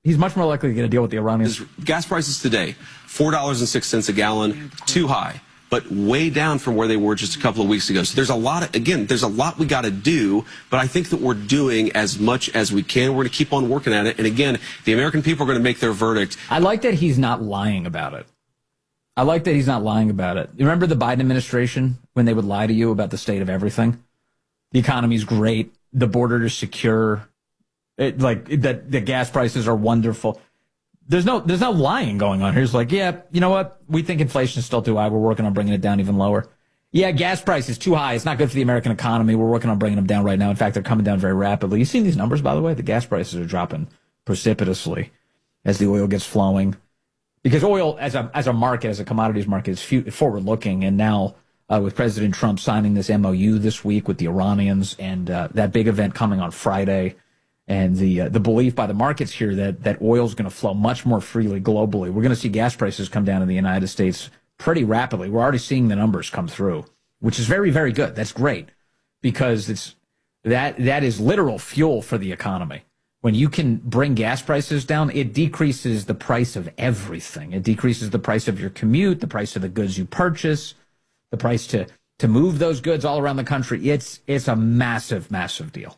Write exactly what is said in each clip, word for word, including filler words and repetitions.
He's much more likely to get a deal with the Iranians. Gas prices today, four dollars and six cents a gallon, too high, but way down from where they were just a couple of weeks ago. So there's a lot, of, again, there's a lot we got to do, but I think that we're doing as much as we can. We're going to keep on working at it. And again, the American people are going to make their verdict. I like that he's not lying about it. I like that he's not lying about it. You remember the Biden administration when they would lie to you about the state of everything? The economy's great. The border is secure. It, like that, the gas prices are wonderful. There's no, there's no lying going on here. It's like, yeah, you know what? We think inflation is still too high. We're working on bringing it down even lower. Yeah, gas price is too high. It's not good for the American economy. We're working on bringing them down right now. In fact, they're coming down very rapidly. You've seen these numbers, by the way. The gas prices are dropping precipitously as the oil gets flowing. Because oil, as a as a market, as a commodities market, is forward-looking. And now, uh, with President Trump signing this M O U this week with the Iranians and uh, that big event coming on Friday, and the uh, the belief by the markets here that, that oil is going to flow much more freely globally, we're going to see gas prices come down in the United States pretty rapidly. We're already seeing the numbers come through, which is very, very good. That's great, because it's that that is literal fuel for the economy. When you can bring gas prices down, it decreases the price of everything. It decreases the price of your commute, the price of the goods you purchase, the price to, to move those goods all around the country. It's it's a massive, massive deal.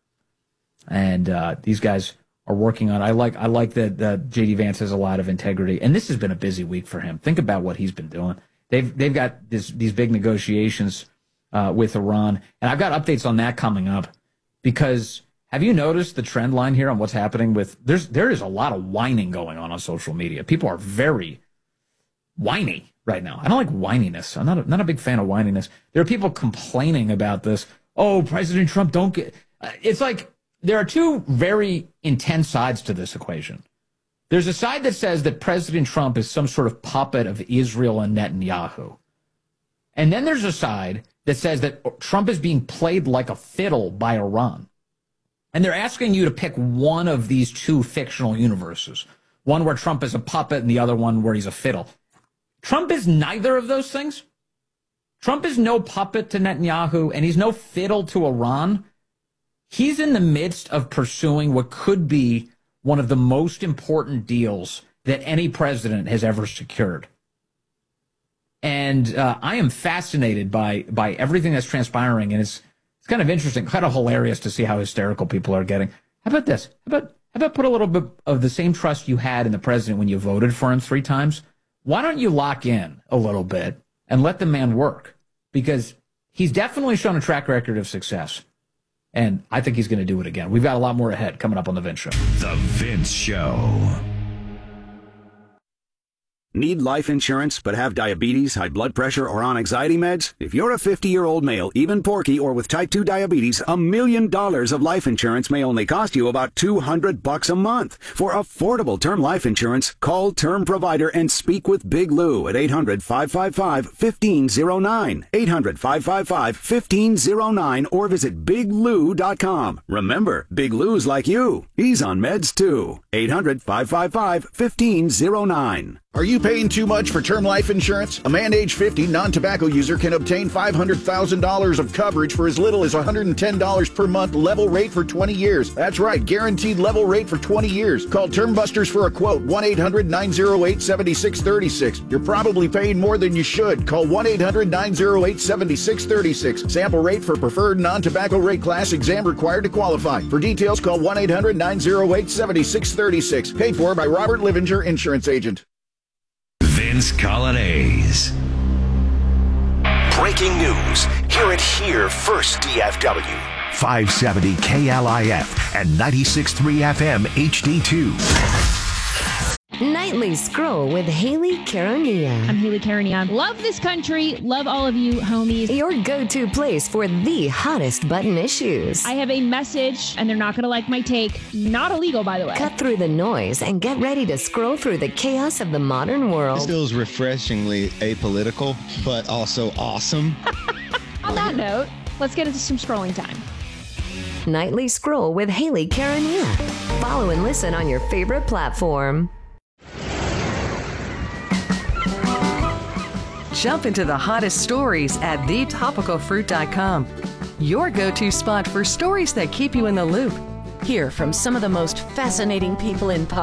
And uh, these guys are working on it. I like I like that, that J D Vance has a lot of integrity. And this has been a busy week for him. Think about what he's been doing. They've they've got this, these big negotiations uh, with Iran. And I've got updates on that coming up, because have you noticed the trend line here on what's happening with, there's, there is a lot of whining going on on social media. People are very whiny right now. I don't like whininess. I'm not a, not a big fan of whininess. There are people complaining about this. Oh, President Trump, don't get, it's like, there are two very intense sides to this equation. There's a side that says that President Trump is some sort of puppet of Israel and Netanyahu. And then there's a side that says that Trump is being played like a fiddle by Iran. And they're asking you to pick one of these two fictional universes, one where Trump is a puppet and the other one where he's a fiddle. Trump is neither of those things. Trump is no puppet to Netanyahu, and he's no fiddle to Iran. He's in the midst of pursuing what could be one of the most important deals that any president has ever secured. And uh, I am fascinated by by everything that's transpiring, and it's It's kind of interesting, kind of hilarious to see how hysterical people are getting. How about this? How about, how about put a little bit of the same trust you had in the president when you voted for him three times? Why don't you lock in a little bit and let the man work? Because he's definitely shown a track record of success. And I think he's going to do it again. We've got a lot more ahead coming up on The Vince Show. The Vince Show. Need life insurance but have diabetes, high blood pressure, or on anxiety meds? If you're a fifty-year-old male, even porky, or with type two diabetes, a million dollars of life insurance may only cost you about two hundred bucks a month. For affordable term life insurance, call Term Provider and speak with Big Lou at eight hundred, five five five, one five zero nine, eight hundred, five five five, one five zero nine, or visit big lou dot com. Remember, Big Lou's like you. He's on meds too. eight hundred, five five five, one five zero nine. Are you paying too much for term life insurance? A man age fifty non-tobacco user can obtain five hundred thousand dollars of coverage for as little as one hundred ten dollars per month, level rate for twenty years. That's right, guaranteed level rate for twenty years. Call Term Busters for a quote, one eight hundred, nine oh eight, seven six three six. You're probably paying more than you should. Call one eight hundred, nine oh eight, seven six three six. Sample rate for preferred non-tobacco rate class, exam required to qualify. For details, call one eight hundred, nine oh eight, seven six three six. Paid for by Robert Livinger, Insurance Agent. Vince Coglianese. Breaking news. Hear it here first, D F W. five seventy K L I F and ninety-six point three F M H D two. Nightly Scroll with Haley Karania. I'm Haley Karania. Love this country. Love all of you, homies. Your go-to place for the hottest button issues. I have a message, and they're not going to like my take. Not illegal, by the way. Cut through the noise and get ready to scroll through the chaos of the modern world. This feels refreshingly apolitical, but also awesome. On that note, let's get into some scrolling time. Nightly Scroll with Haley Karania. Follow and listen on your favorite platform. Jump into the hottest stories at the topical fruit dot com. Your go-to spot for stories that keep you in the loop. Hear from some of the most fascinating people in pop